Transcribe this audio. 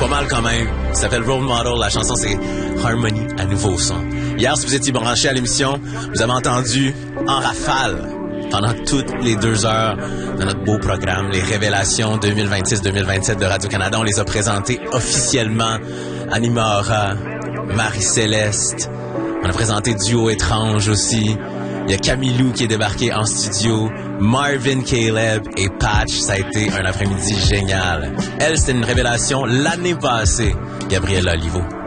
pas mal quand même. Ça s'appelle Role Model. La chanson, c'est Harmony à nouveau son. Hier, si vous étiez branchés à l'émission, vous avez entendu en rafale pendant toutes les 2 heures de notre beau programme, les révélations 2026-2027 de Radio-Canada. On les a présentées officiellement. Anima Aura, Marie-Céleste. On a présenté Duo Étrange aussi. Il y a Camilou qui est débarqué en studio, Marvin Caleb et Patch. Ça a été un après-midi génial. Elle, c'était une révélation l'année passée. Gabriella Olivo.